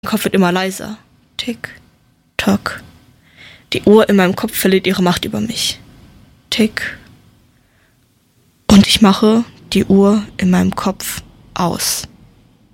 Mein Kopf wird immer leiser. Tick, tock. Die Uhr in meinem Kopf verliert ihre Macht über mich. Tick. Und ich mache die Uhr in meinem Kopf aus.